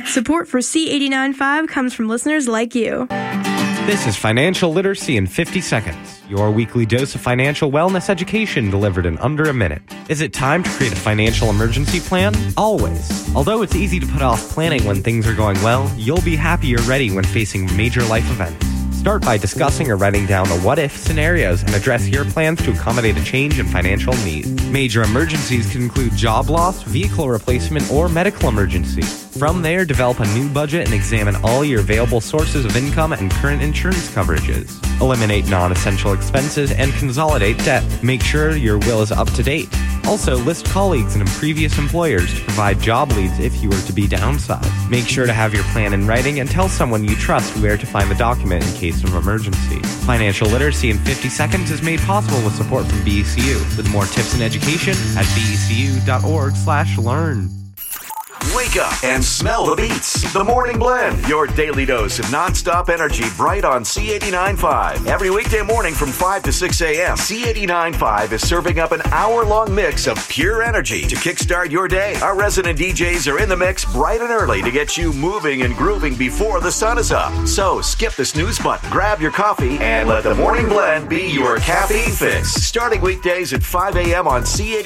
Support for C89.5 comes from listeners like you. This is Financial Literacy in 50 Seconds, your weekly dose of financial wellness education delivered in under a minute. Is it time to create a financial emergency plan? Always. Although it's easy to put off planning when things are going well, you'll be happier ready when facing major life events. Start by discussing or writing down the what-if scenarios and address your plans to accommodate a change in financial needs. Major emergencies can include job loss, vehicle replacement, or medical emergency. From there, develop a new budget and examine all your available sources of income and current insurance coverages. Eliminate non-essential expenses and consolidate debt. Make sure your will is up to date. Also, list colleagues and previous employers to provide job leads if you were to be downsized. Make sure to have your plan in writing and tell someone you trust where to find the document in case of emergency. Financial Literacy in 50 Seconds is made possible with support from BECU. With more tips and education at becu.org/learn. Wake up and smell the beats. The Morning Blend, your daily dose of nonstop energy, right on C89.5. Every weekday morning from 5 to 6 a.m., C89.5 is serving up an hour-long mix of pure energy to kickstart your day. Our resident DJs are in the mix bright and early to get you moving and grooving before the sun is up. So skip the snooze button, grab your coffee, and let the Morning Blend be your caffeine fix. Starting weekdays at 5 a.m. on C89.